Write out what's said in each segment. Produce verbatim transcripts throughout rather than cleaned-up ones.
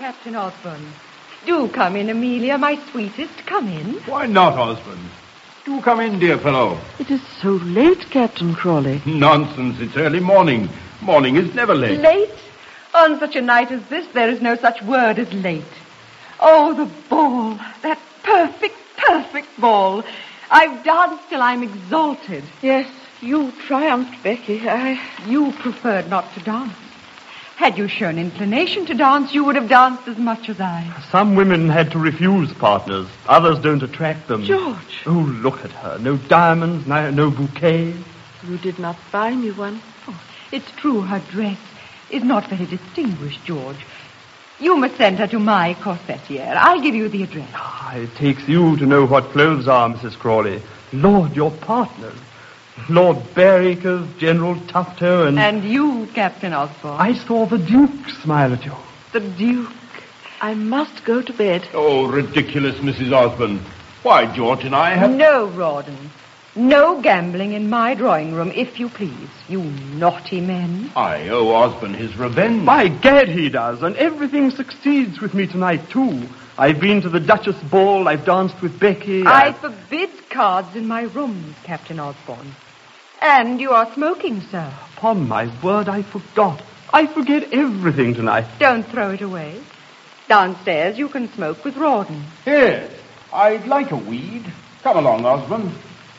Captain Osborne. Do come in, Amelia, my sweetest. Come in. Why not, Osborne? Do come in, dear fellow. It is so late, Captain Crawley. Nonsense. It's early morning. Morning is never late. Late? On such a night as this, there is no such word as late. Oh, the ball. That perfect, perfect ball. I've danced till I'm exalted. Yes, you triumphed, Becky. I... You preferred not to dance. Had you shown inclination to dance, you would have danced as much as I. Some women had to refuse partners. Others don't attract them. George. Oh, look at her. No diamonds, no, no bouquet. You did not buy me one. Oh, it's true her dress is not very distinguished, George. You must send her to my corsetier. I'll give you the address. Ah, it takes you to know what clothes are, Missus Crawley. Lord, your partners. Lord Bareacres, General Tufto, and... And you, Captain Osborne. I saw the Duke smile at you. The Duke. I must go to bed. Oh, ridiculous, Missus Osborne. Why, George and I have... No, Rawdon. No gambling in my drawing room, if you please. You naughty men. I owe Osborne his revenge. By gad, he does, and everything succeeds with me tonight, too. I've been to the Duchess' ball, I've danced with Becky. I I've... forbid cards in my rooms, Captain Osborne. And you are smoking, sir. Upon my word, I forgot. I forget everything tonight. Don't throw it away. Downstairs you can smoke with Rawdon. Here, I'd like a weed. Come along, Osborne.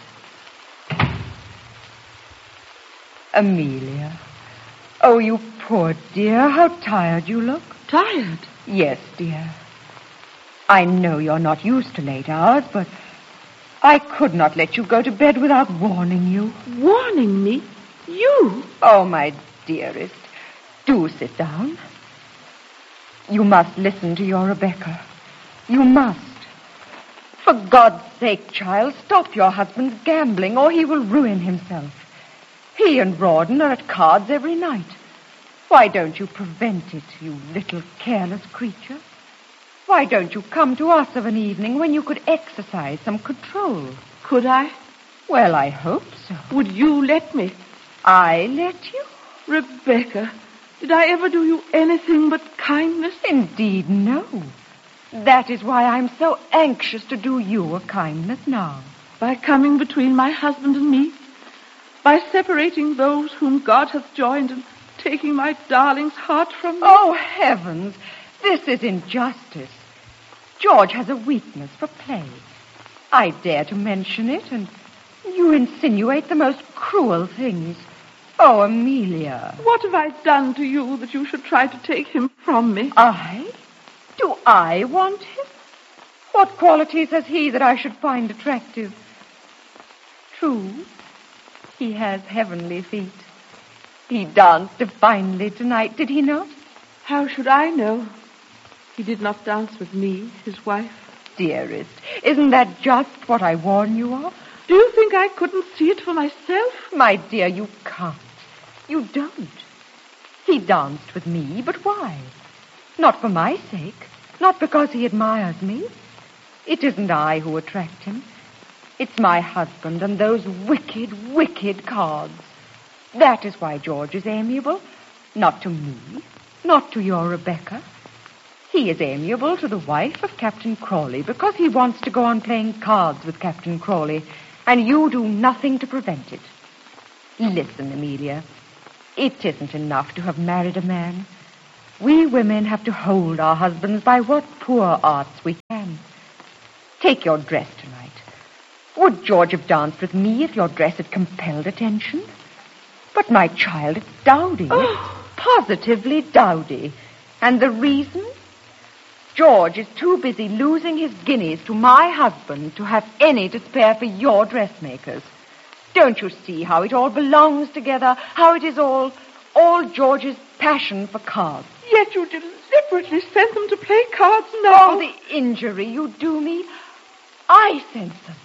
Amelia. Oh, you poor dear. How tired you look. Tired? Yes, dear. I know you're not used to late hours, but I could not let you go to bed without warning you. Warning me? You? Oh, my dearest, do sit down. You must listen to your Rebecca. You must. For God's sake, child, stop your husband's gambling, or he will ruin himself. He and Rawdon are at cards every night. Why don't you prevent it, you little careless creature? Why don't you come to us of an evening when you could exercise some control? Could I? Well, I hope so. Would you let me? I let you? Rebecca, did I ever do you anything but kindness? Indeed, no. That is why I'm so anxious to do you a kindness now. By coming between my husband and me? By separating those whom God hath joined and taking my darling's heart from me? Oh, heavens! This is injustice. George has a weakness for play. I dare to mention it, and you insinuate the most cruel things. Oh, Amelia. What have I done to you that you should try to take him from me? I? Do I want him? What qualities has he that I should find attractive? True, he has heavenly feet. He danced divinely tonight, did he not? How should I know? He did not dance with me, his wife. Dearest, isn't that just what I warn you of? Do you think I couldn't see it for myself? My dear, you can't. You don't. He danced with me, but why? Not for my sake. Not because he admires me. It isn't I who attract him. It's my husband and those wicked, wicked cards. That is why George is amiable. Not to me. Not to your Rebecca. He is amiable to the wife of Captain Crawley because he wants to go on playing cards with Captain Crawley, and you do nothing to prevent it. Listen, Amelia. It isn't enough to have married a man. We women have to hold our husbands by what poor arts we can. Take your dress tonight. Would George have danced with me if your dress had compelled attention? But, my child, it's dowdy. Oh. It's positively dowdy. And the reason? George is too busy losing his guineas to my husband to have any to spare for your dressmakers. Don't you see how it all belongs together? How it is all, all George's passion for cards? Yet you deliberately sent them to play cards now. Oh, the injury you do me. I sent them.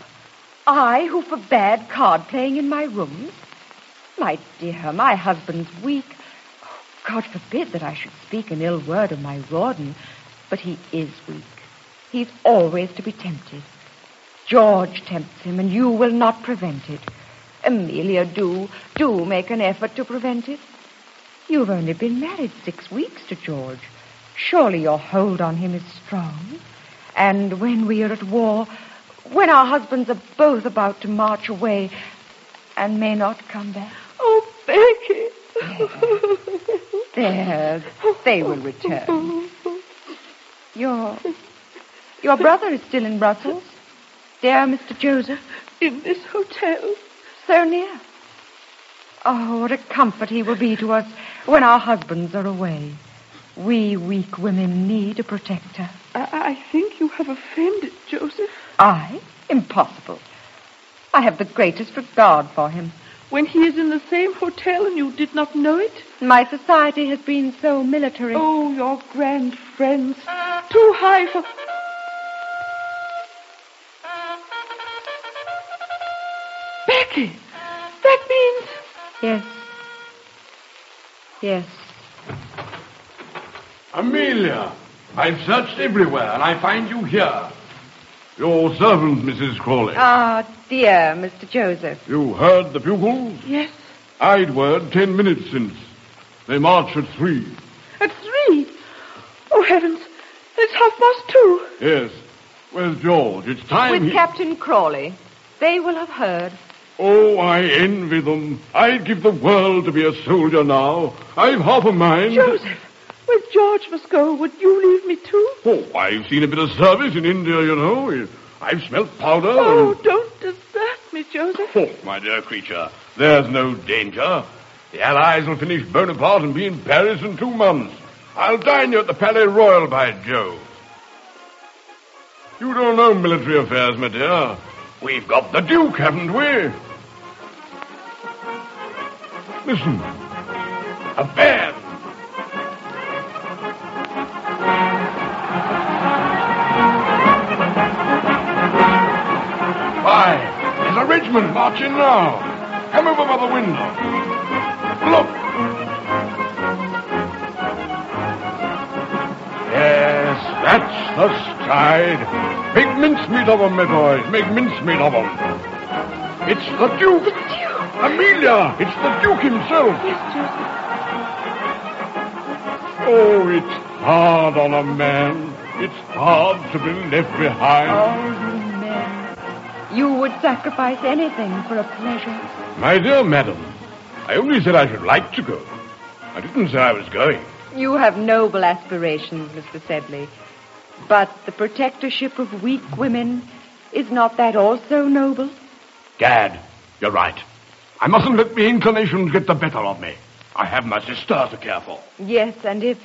I who forbade card playing in my rooms. My dear, my husband's weak. Oh, God forbid that I should speak an ill word of my Rawdon, but he is weak. He's always to be tempted. George tempts him, and you will not prevent it. Amelia, do, do make an effort to prevent it. You've only been married six weeks to George. Surely your hold on him is strong. And when we are at war, when our husbands are both about to march away and may not come back. Oh, Becky. There, they will return. Your, your brother is still in Brussels, dear Mister Joseph? In this hotel. So near. Oh, what a comfort he will be to us when our husbands are away. We weak women need a protector. I, I think you have offended Joseph. I? Impossible. I have the greatest regard for him. When he is in the same hotel and you did not know it? My society has been so military. Oh, your grand friends. Too high for... Becky! That means... Yes. Yes. Amelia, I've searched everywhere, and I find you here. Your servant, Missus Crawley. Ah, dear Mister Joseph. You heard the bugles? Yes. I'd word ten minutes since. They march at three. At three? Oh, heavens. It's half past two. Yes. Where's George? It's time With he... Captain Crawley. They will have heard. Oh, I envy them. I'd give the world to be a soldier now. I've half a mind... Joseph, where George must go, would you leave me too? Oh, I've seen a bit of service in India, you know. I've smelt powder. Oh, and... don't desert me, Joseph. Oh, my dear creature, there's no danger. The Allies will finish Bonaparte and be in Paris in two months. I'll dine you at the Palais Royal, by Jove. You don't know military affairs, my dear. We've got the Duke, haven't we? Listen. A band. Why, there's a regiment marching now. Come over by the window. Look. Yes, that's the stride. Make mincemeat of them, my boys. Make mincemeat of them. It's the Duke. The Duke. Amelia, it's the Duke himself. Yes, Joseph. Oh, it's hard on a man. It's hard to be left behind. Oh, you men. You would sacrifice anything for a pleasure. My dear madam, I only said I should like to go. I didn't say I was going. You have noble aspirations, Mister Sedley. But the protectorship of weak women, is not that also noble? Gad, you're right. I mustn't let my inclinations get the better of me. I have my sister to care for. Yes, and if...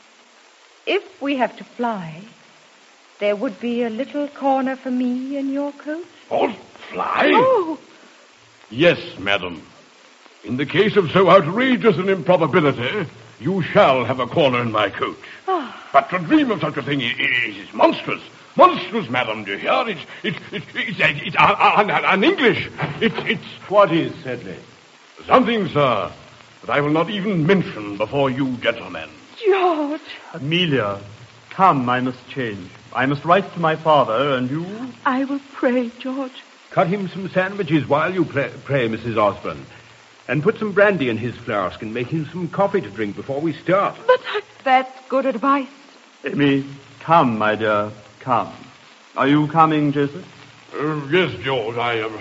If we have to fly, there would be a little corner for me in your coach. Oh, fly? Oh, Yes, madam. In the case of so outrageous an improbability, you shall have a corner in my coach. Ah. But to dream of such a thing is, is monstrous. Monstrous, madam, do you hear? It's, it's, it's, it's, it's, it's un, un, un English. It's, it's... What is, Sedley? Something, sir, that I will not even mention before you gentlemen. George. Amelia, come, I must change. I must write to my father, and you... I will pray, George. Cut him some sandwiches while you pray, pray, Missus Osborne. And put some brandy in his flask and make him some coffee to drink before we start. But I... That's good advice. Amy, come, my dear, come. Are you coming, Joseph? Uh, yes, George, I am... Uh,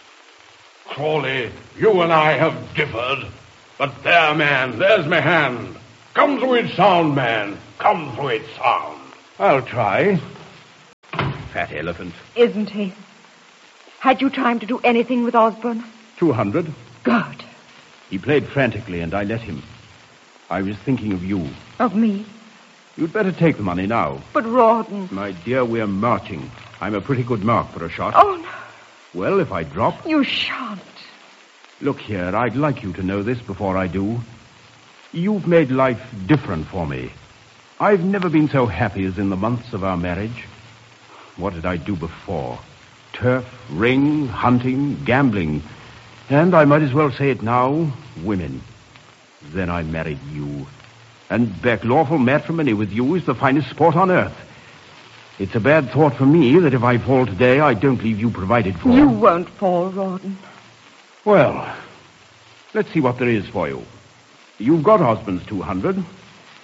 Crawley, you and I have differed. But there, man, there's my hand. Come through it sound, man. Come through it sound. I'll try. Fat elephant. Isn't he? Had you time to do anything with Osborne? Two hundred. Good. He played frantically, and I let him. I was thinking of you. Of me? You'd better take the money now. But Rawdon... My dear, we're marching. I'm a pretty good mark for a shot. Oh, no. Well, if I drop... You shan't. Look here, I'd like you to know this before I do. You've made life different for me. I've never been so happy as in the months of our marriage. What did I do before? Turf, ring, hunting, gambling. And I might as well say it now, women. Then I married you. And Beck, lawful matrimony with you is the finest sport on earth. It's a bad thought for me that if I fall today, I don't leave you provided for. You won't fall, Rawdon. Well, let's see what there is for you. You've got Osborne's two hundred.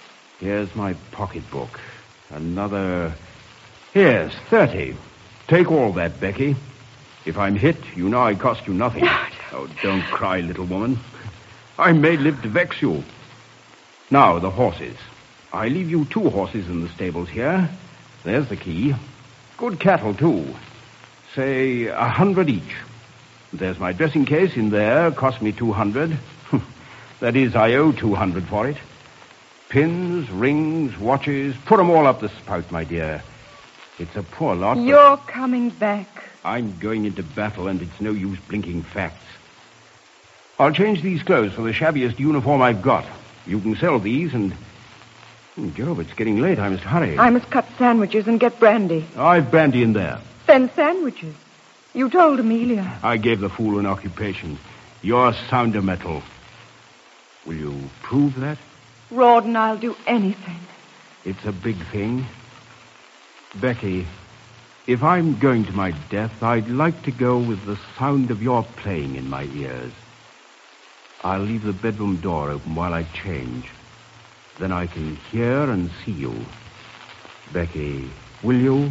Here's my pocketbook. Another... Here's thirty. Take all that, Becky. If I'm hit, you know I cost you nothing. Oh, don't cry, little woman. I may live to vex you. Now, the horses. I leave you two horses in the stables here. There's the key. Good cattle, too. Say a hundred each. There's my dressing case in there. Cost me two hundred. That is, I owe two hundred for it. Pins, rings, watches. Put 'em all up the spout, my dear. It's a poor lot. You're coming back. I'm going into battle, and it's no use blinking facts. I'll change these clothes for the shabbiest uniform I've got. You can sell these, and... Oh, Jove, it's getting late. I must hurry. I must cut sandwiches and get brandy. I've brandy in there. Then sandwiches. You told Amelia. I gave the fool an occupation. You're sounder metal. Will you prove that? Rawdon, I'll do anything. It's a big thing. Becky, if I'm going to my death, I'd like to go with the sound of your playing in my ears. I'll leave the bedroom door open while I change. Then I can hear and see you. Becky, will you?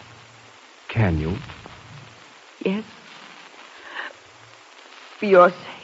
Can you? Yes. For your sake.